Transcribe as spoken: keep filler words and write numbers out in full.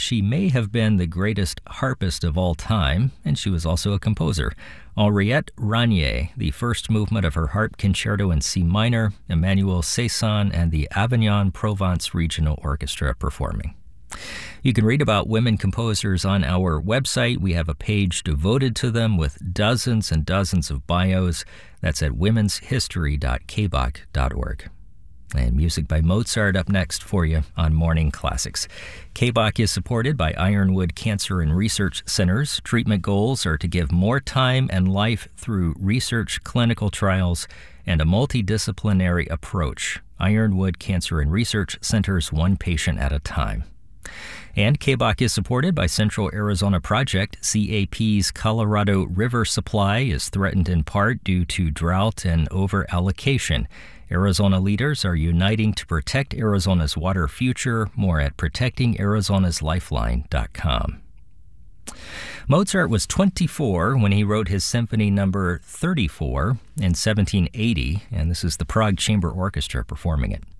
she may have been the greatest harpist of all time, and she was also a composer. Henriette Ranier, the first movement of her harp concerto in C minor, Emmanuel Cézanne, and the Avignon-Provence Regional Orchestra performing. You can read about women composers on our website. We have a page devoted to them with dozens and dozens of bios. That's at womens history dot k b o c dot org. And music by Mozart up next for you on Morning Classics. K B O C is supported by Ironwood Cancer and Research Centers. Treatment goals are to give more time and life through research, clinical trials, and a multidisciplinary approach. Ironwood Cancer and Research Centers, one patient at a time. And K B O C is supported by Central Arizona Project. C A P's Colorado River supply is threatened in part due to drought and over-allocation. Arizona leaders are uniting to protect Arizona's water future. More at protecting arizonas lifeline dot com. Mozart was twenty-four when he wrote his Symphony Number thirty-four in seventeen eighty, and this is the Prague Chamber Orchestra performing it.